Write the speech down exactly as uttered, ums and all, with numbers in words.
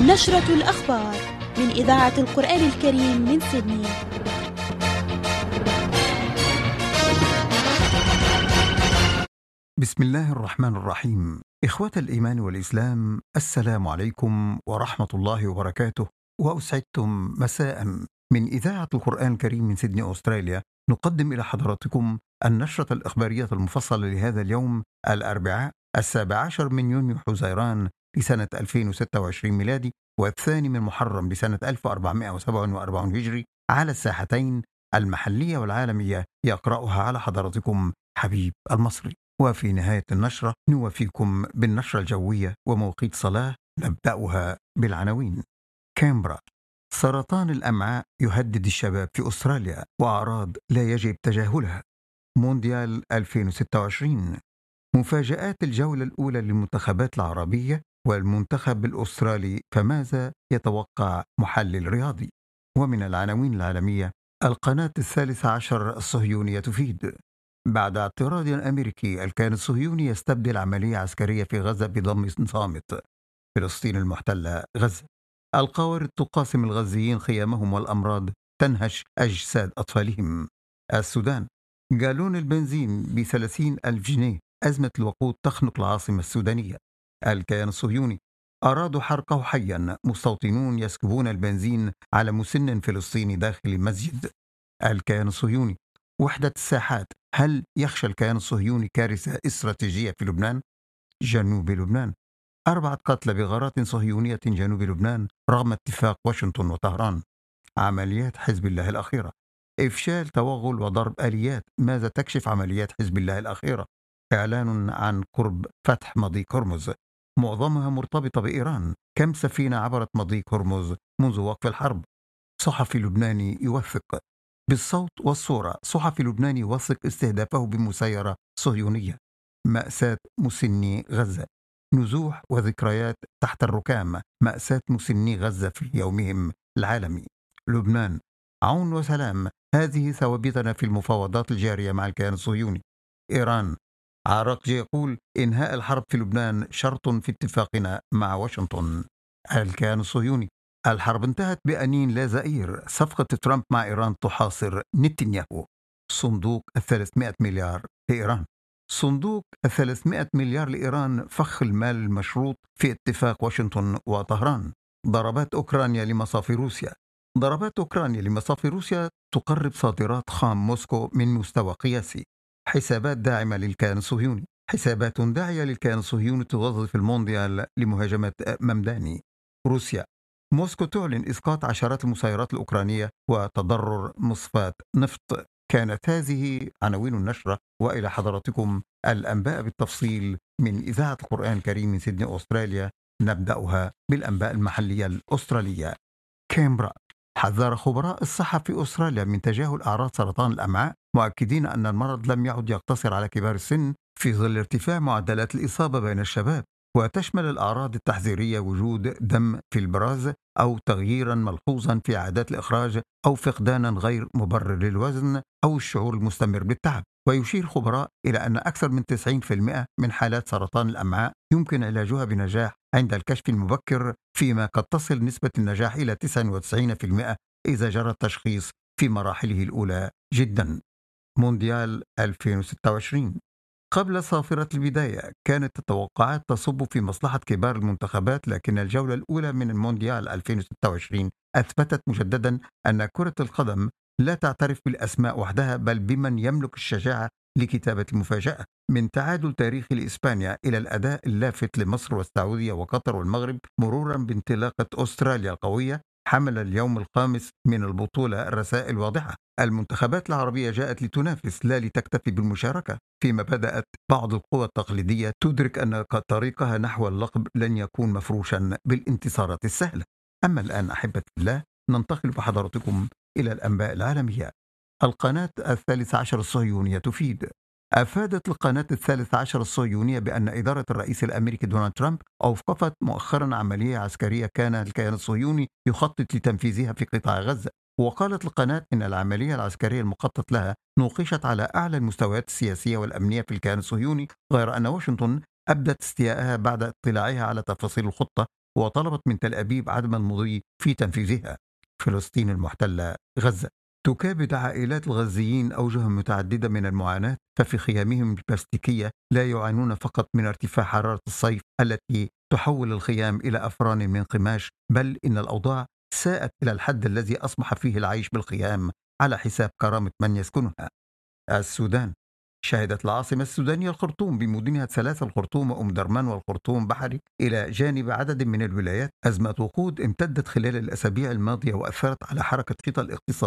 نشرة الأخبار من إذاعة القرآن الكريم من سيدني. بسم الله الرحمن الرحيم. إخوة الإيمان والإسلام، السلام عليكم ورحمة الله وبركاته، وأسعدتم مساء. من إذاعة القرآن الكريم من سيدني أستراليا نقدم إلى حضراتكم النشرة الإخبارية المفصلة لهذا اليوم الأربعاء السابع عشر من يونيو حزيران لسنة ألفين وستة وعشرين ميلادي، والثاني من محرم لسنة ألف وأربعمائة وسبعة وأربعين هجري، على الساحتين المحلية والعالمية. يقرأها على حضراتكم حبيب المصري. وفي نهاية النشرة نوافيكم بالنشرة الجوية وموقيت صلاة، نبدأها بالعناوين. كامبرا: سرطان الأمعاء يهدد الشباب في أستراليا وأعراض لا يجب تجاهلها. مونديال ألفين وستة وعشرين: مفاجآت الجولة الأولى للمنتخبات العربية والمنتخب الأسترالي، فماذا يتوقع محلل رياضي؟ ومن العناوين العالمية: القناة الثالثة عشر الصهيونية تفيد. بعد اعتراض أمريكي، الكيان الصهيوني يستبدل عملية عسكرية في غزة بضم صامت. فلسطين المحتلة غزة: القوارض تقاسم الغزيين خيامهم والأمراض تنهش أجساد أطفالهم. السودان: جالون البنزين بثلاثين ألف جنيه، أزمة الوقود تخنق العاصمة السودانية. الكيان الصهيوني: أرادوا حرقه حيا، مستوطنون يسكبون البنزين على مسن فلسطيني داخل مسجد. الكيان الصهيوني: وحدة الساحات، هل يخشى الكيان الصهيوني كارثة استراتيجية في لبنان؟ جنوب لبنان: أربعة قتلى بغارات صهيونية جنوب لبنان رغم اتفاق واشنطن وطهران. عمليات حزب الله الأخيرة: إفشال توغل وضرب آليات، ماذا تكشف عمليات حزب الله الأخيرة؟ إعلان عن قرب فتح مضيق هرمز، معظمها مرتبطة بإيران، كم سفينة عبرت مضيق هرمز منذ وقف الحرب؟ صحفي لبناني يوثق بالصوت والصورة، صحفي لبناني يوثق استهدافه بمسيرة صهيونية. مأساة مسني غزة، نزوح وذكريات تحت الركام، مأساة مسني غزة في يومهم العالمي. لبنان: عون وسلام، هذه ثوابتنا في المفاوضات الجارية مع الكيان الصهيوني. إيران: عراقجي يقول إنهاء الحرب في لبنان شرط في اتفاقنا مع واشنطن. الكيان الصهيوني: الحرب انتهت بأنين لا زئير، صفقة ترامب مع إيران تحاصر نتنياهو. صندوق الثلاثمائة مليار لإيران. صندوق الثلاثمائة مليار لإيران فخ المال المشروط في اتفاق واشنطن وطهران. ضربات أوكرانيا لمصافي روسيا. ضربات أوكرانيا لمصافي روسيا تقرب صادرات خام موسكو من مستوى قياسي. حسابات داعمة للكيان الصهيوني. حسابات داعية للكيان الصهيوني توظف المونديال لمهاجمة ممداني. روسيا: موسكو تعلن إسقاط عشرات المسيرات الأوكرانية وتضرر مصفاة نفط. كانت هذه عناوين النشرة، وإلى حضراتكم الأنباء بالتفصيل من إذاعة القرآن الكريم من سيدني أستراليا. نبدأها بالأنباء المحلية الأسترالية. كامبرا: حذر خبراء الصحة في أستراليا من تجاهل أعراض سرطان الأمعاء، مؤكدين أن المرض لم يعد يقتصر على كبار السن في ظل ارتفاع معدلات الإصابة بين الشباب، وتشمل الأعراض التحذيرية وجود دم في البراز أو تغييرا ملحوظا في عادات الإخراج أو فقدانا غير مبرر للوزن أو الشعور المستمر بالتعب. ويشير خبراء إلى أن أكثر من تسعين بالمئة من حالات سرطان الأمعاء يمكن علاجها بنجاح عند الكشف المبكر، فيما قد تصل نسبة النجاح إلى تسعة وتسعين بالمئة إذا جرى التشخيص في مراحله الأولى جدا. مونديال ألفين وستة وعشرين: قبل صافرة البداية كانت التوقعات تصب في مصلحة كبار المنتخبات، لكن الجولة الأولى من المونديال ألفين وستة وعشرين أثبتت مجددا أن كرة القدم لا تعترف بالأسماء وحدها، بل بمن يملك الشجاعة لكتابة المفاجأة. من تعادل تاريخي لإسبانيا إلى الأداء اللافت لمصر والسعودية وقطر والمغرب، مرورا بانطلاقة أستراليا القوية، حمل اليوم الخامس من البطولة الرسائل واضحة. المنتخبات العربية جاءت لتنافس لا لتكتفي بالمشاركة، فيما بدأت بعض القوى التقليدية تدرك أن طريقها نحو اللقب لن يكون مفروشا بالانتصارات السهلة. أما الآن أحبة الله، ننتقل بحضراتكم إلى الأنباء العالمية. القناة الثالث عشر الصهيونية تفيد. أفادت القناة الثالث عشر الصهيونية بأن إدارة الرئيس الأمريكي دونالد ترامب أوقفت مؤخرا عملية عسكرية كان الكيان الصهيوني يخطط لتنفيذها في قطاع غزة. وقالت القناة إن العملية العسكرية المخطط لها نوقشت على أعلى المستويات السياسية والأمنية في الكيان الصهيوني، غير أن واشنطن أبدت استيائها بعد اطلاعها على تفاصيل الخطة وطلبت من تل أبيب عدم المضي في تنفيذها. فلسطين المحتلة غزة تكابد عائلات الغزيين أوجه متعددة من المعاناة، ففي خيامهم البلاستيكية لا يعانون فقط من ارتفاع حرارة الصيف التي تحول الخيام إلى أفران من قماش، بل إن الأوضاع ساءت إلى الحد الذي أصبح فيه العيش بالخيام على حساب كرامة من يسكنها. السودان شهدت العاصمة السودانية الخرطوم بمدنها الثلاثة الخرطوم وأم درمان والخرطوم بحري إلى جانب عدد من الولايات أزمة وقود امتدت خلال الأسابيع الماضية وأثرت على حركة قطع الاقتصاد